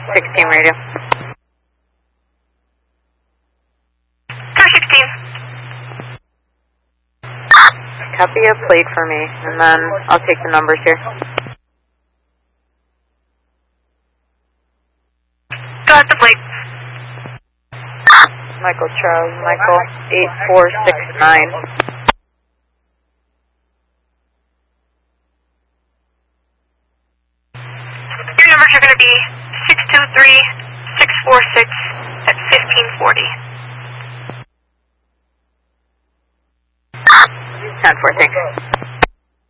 16 radio. Car 16. Copy a plate for me, and then I'll take the numbers here. Go ahead, the plate. Michael Charles, Michael, 8469. Your numbers are going to be 623-646 at 1540. 10-4, thanks.